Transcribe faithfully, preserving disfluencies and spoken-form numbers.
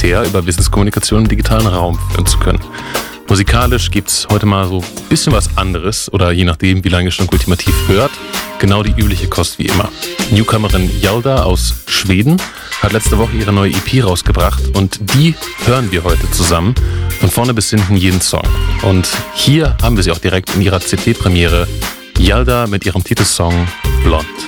bisher über Wissenskommunikation im digitalen Raum führen zu können. Musikalisch gibt's heute mal so ein bisschen was anderes oder je nachdem, wie lange ihr schon Ultimativ hört, genau die übliche Kost wie immer. Newcomerin Hjalda aus Schweden hat letzte Woche ihre neue E P rausgebracht und die hören wir heute zusammen, von vorne bis hinten jeden Song. Und hier haben wir sie auch direkt in ihrer C D-Premiere, Hjalda mit ihrem Titelsong Blond.